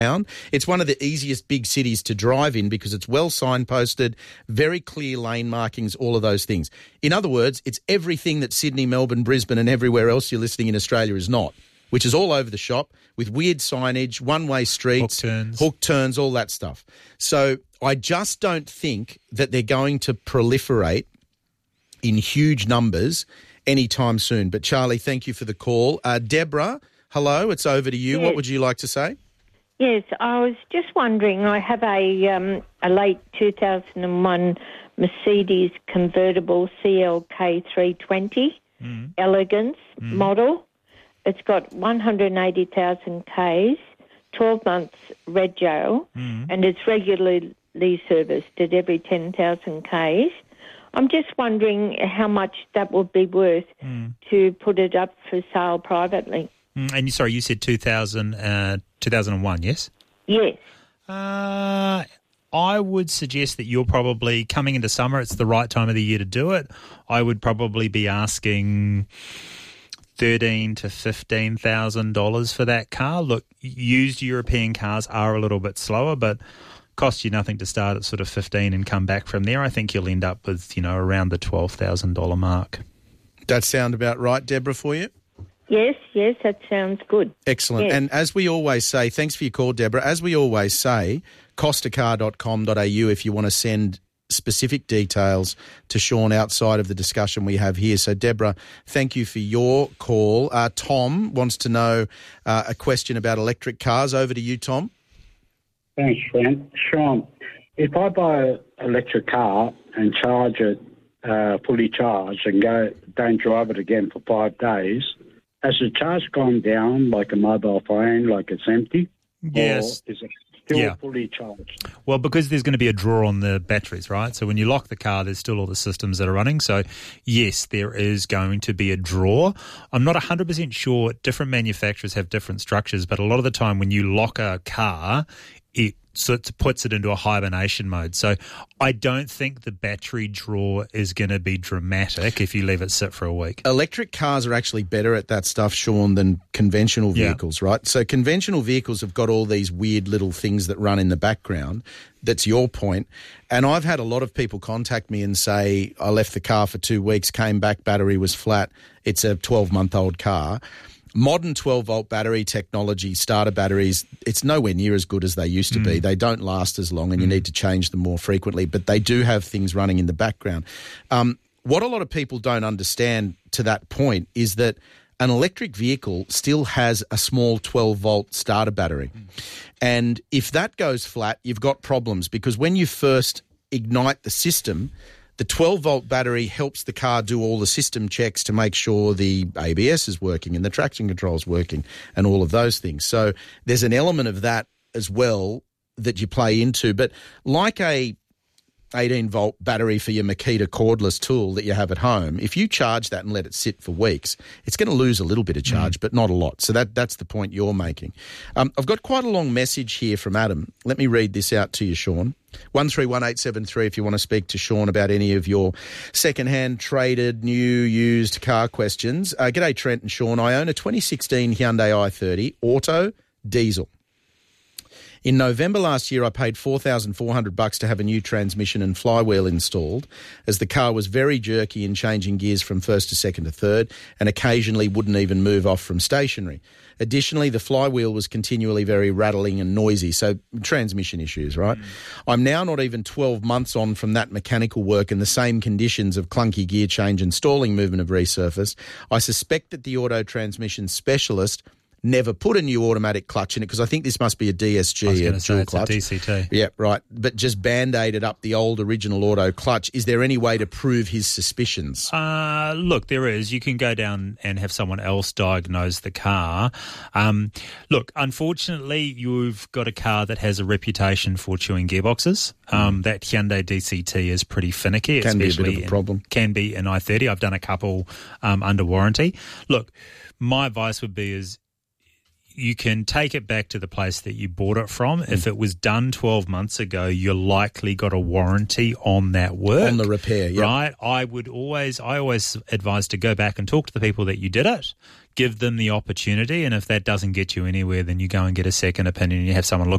It's one of the easiest big cities to drive in because it's well signposted, very clear lane markings, all of those things. In other words, it's everything that Sydney, Melbourne, Brisbane and everywhere else you're listening in Australia is not, which is all over the shop with weird signage, one-way streets, hook turns, all that stuff. So I just don't think that they're going to proliferate in huge numbers anytime soon. But Charlie, thank you for the call. Deborah, hello, it's over to you. Yes. What would you like to say? Yes, I was just wondering, I have a late 2001 Mercedes convertible CLK 320 Elegance model. It's got 180,000 Ks, 12 months rego, and it's regularly serviced at every 10,000 Ks. I'm just wondering how much that would be worth to put it up for sale privately. And you said 2001, yes? Yes. I would suggest that you're probably coming into summer. It's the right time of the year to do it. I would probably be asking $13,000 to $15,000 for that car. Look, used European cars are a little bit slower, but cost you nothing to start at sort of 15 and come back from there. I think you'll end up with, around the $12,000 mark. That sound about right, Deborah, for you? Yes, that sounds good. Excellent. Yes. And as we always say, thanks for your call, Deborah. As we always say, costacar.com.au if you want to send specific details to Sean outside of the discussion we have here. So, Deborah, thank you for your call. Tom wants to know a question about electric cars. Over to you, Tom. Thanks, Sean. If I buy an electric car and charge it fully charged and don't drive it again for 5 days, has the charge gone down like a mobile phone, like it's empty? Yes. Or is it still fully charged? Well, because there's going to be a draw on the batteries, right? So when you lock the car, there's still all the systems that are running. So, yes, there is going to be a draw. I'm not 100% sure. Different manufacturers have different structures, but a lot of the time when you lock a car, it puts it into a hibernation mode. So I don't think the battery draw is going to be dramatic if you leave it sit for a week. Electric cars are actually better at that stuff, Sean, than conventional vehicles, right? So conventional vehicles have got all these weird little things that run in the background. That's your point. And I've had a lot of people contact me and say, I left the car for 2 weeks, came back, battery was flat. It's a 12-month-old car. Modern 12-volt battery technology, starter batteries, it's nowhere near as good as they used to be. They don't last as long and you need to change them more frequently, but they do have things running in the background. What a lot of people don't understand to that point is that an electric vehicle still has a small 12-volt starter battery. And if that goes flat, you've got problems because when you first ignite the system, the 12-volt battery helps the car do all the system checks to make sure the ABS is working and the traction control is working and all of those things. So there's an element of that as well that you play into. But like a 18-volt battery for your Makita cordless tool that you have at home, if you charge that and let it sit for weeks, it's going to lose a little bit of charge, but not a lot. So that's the point you're making. I've got quite a long message here from Adam. Let me read this out to you, Sean. 131873 if you want to speak to Sean about any of your second-hand, traded, new, used car questions. G'day, Trent and Sean. I own a 2016 Hyundai i30 Auto Diesel. In November last year, I paid $4,400 to have a new transmission and flywheel installed, as the car was very jerky in changing gears from first to second to third, and occasionally wouldn't even move off from stationary. Additionally, the flywheel was continually very rattling and noisy, so transmission issues, right? I'm now not even 12 months on from that mechanical work and the same conditions of clunky gear change and stalling movement have resurfaced. I suspect that the auto transmission specialist never put a new automatic clutch in it, because I think this must be a DSG, a dual clutch. It's a DCT. Yeah, right. But just band-aided up the old original auto clutch. Is there any way to prove his suspicions? Look, there is. You can go down and have someone else diagnose the car. Look, unfortunately, you've got a car that has a reputation for chewing gearboxes. That Hyundai DCT is pretty finicky. Can be a bit of a problem. Can be an i30. I've done a couple under warranty. Look, my advice would be you can take it back to the place that you bought it from. If it was done 12 months ago, you're likely got a warranty on that work. On the repair, yeah. Right? I always advise to go back and talk to the people that you did it, give them the opportunity, and if that doesn't get you anywhere, then you go and get a second opinion and you have someone look